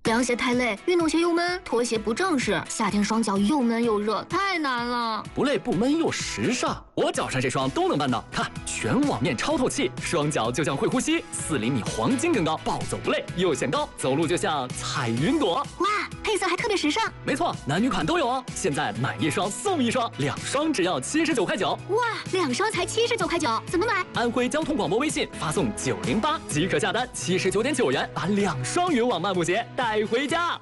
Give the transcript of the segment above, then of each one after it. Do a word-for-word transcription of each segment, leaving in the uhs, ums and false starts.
凉鞋太累，运动鞋又闷，拖鞋不正式，夏天双脚又闷又热，太难了。 不累不闷又时尚，我脚上这双都能办到。看，全网面超透气，双脚就像会呼吸，四厘米黄金更高，暴走不累又显高，走路就像踩云朵。 哇，配色还特别时尚。 没错，男女款都有哦。现在买一双送一双，两双只要七十九块九。 哇，两双才七十九块九，怎么买？ 安徽交通广播微信发送九零八即可下单，七十九点九元把两双云网漫步鞋带回家。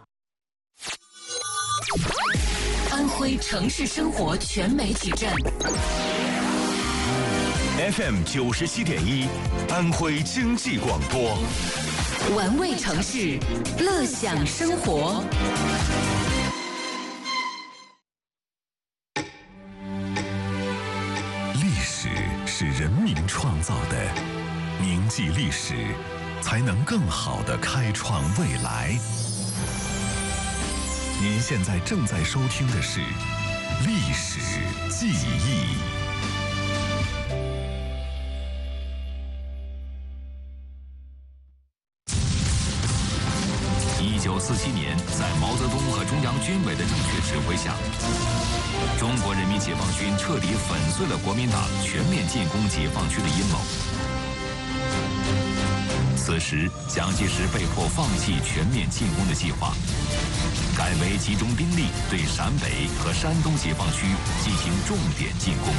安徽城市生活全媒体站 F M 九十七点一，安徽经济广播， 玩味城市，乐享生活。 历史是人民创造的，铭记历史，才能更好地开创未来。您现在正在收听的是《历史记忆》。 一九四七年，在毛泽东和中央军委的正确指挥下，中国人民解放军彻底粉碎了国民党全面进攻解放区的阴谋。此时，蒋介石被迫放弃全面进攻的计划，改为集中兵力对陕北和山东解放区进行重点进攻。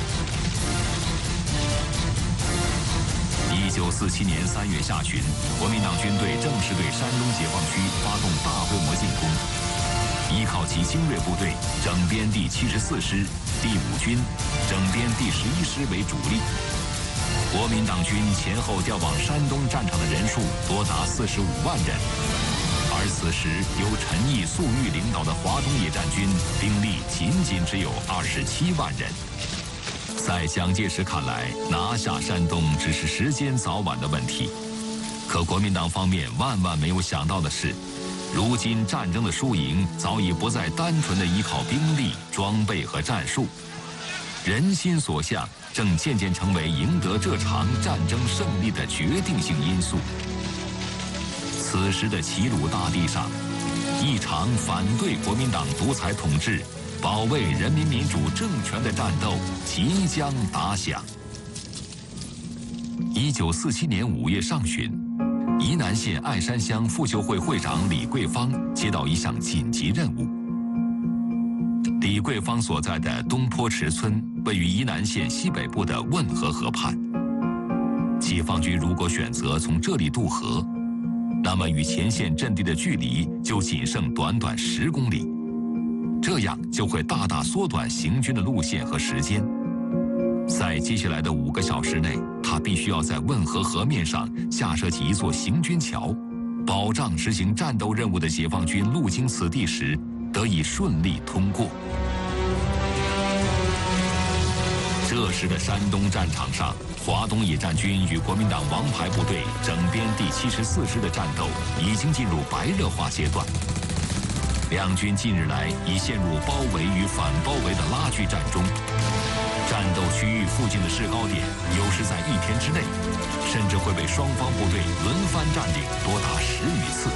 一九四七年三月下旬，国民党军队正式对山东解放区发动大规模进攻，依靠其精锐部队整编第七十四师、第五军、整编第十一师为主力。国民党军前后调往山东战场的人数多达四十五万人，而此时由陈毅、粟裕领导的华东野战军兵力仅仅只有二十七万人。在蒋介石看来，拿下山东只是时间早晚的问题。可国民党方面万万没有想到的是，如今战争的输赢早已不再单纯的依靠兵力、装备和战术，人心所向正渐渐成为赢得这场战争胜利的决定性因素。此时的齐鲁大地上，一场反对国民党独裁统治、保卫人民民主政权的战斗即将打响。一九四七年五月上旬，沂南县爱山乡妇救会会长李桂芳接到一项紧急任务。李桂芳所在的东坡池村位于沂南县西北部的汶河河畔。解放军如果选择从这里渡河，那么与前线阵地的距离就仅剩短短十公里，这样就会大大缩短行军的路线和时间。在接下来的五个小时内，他必须要在汶河河面上架设起一座行军桥，保障执行战斗任务的解放军路经此地时得以顺利通过。这时的山东战场上，华东野战军与国民党王牌部队整编第七十四师的战斗已经进入白热化阶段。两军近日来已陷入包围与反包围的拉锯战中，战斗区域附近的制高点有时在一天之内，甚至会被双方部队轮番占领多达十余次。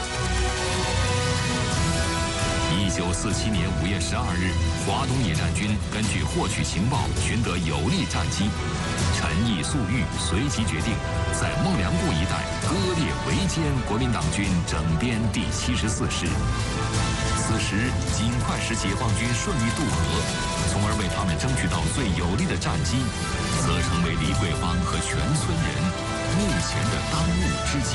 一九四七年五月十二日，华东野战军根据获取情报，寻得有利战机，陈毅、粟裕随即决定在孟良崮一带割裂围歼国民党军整编第七十四师。此时尽快使解放军顺利渡河，从而为他们争取到最有利的战机，则成为李桂芳和全村人目前的当务之急。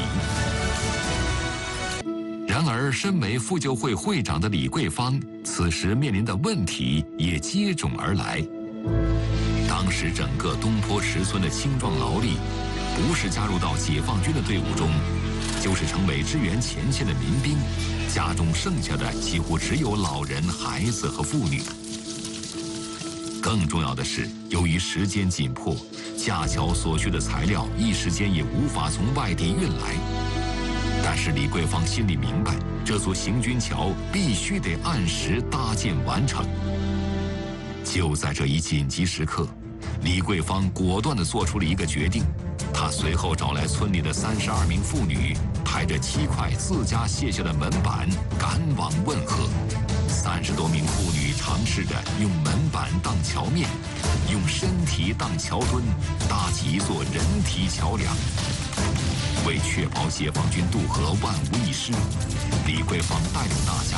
然而，身为妇救会会长的李桂芳，此时面临的问题也接踵而来。当时，整个东坡池村的青壮劳力，不是加入到解放军的队伍中，就是成为支援前线的民兵，家中剩下的几乎只有老人、孩子和妇女。更重要的是，由于时间紧迫，架桥所需的材料一时间也无法从外地运来。但是李桂芳心里明白，这座行军桥必须得按时搭建完成。就在这一紧急时刻，李桂芳果断地做出了一个决定，她随后找来村里的三十二名妇女， 抬着七块自家卸下的门板赶往汶河。三十多名妇女尝试着用门板当桥面，用身体当桥墩，搭起一座人体桥梁。为确保解放军渡河万无一失，李桂芳带领大家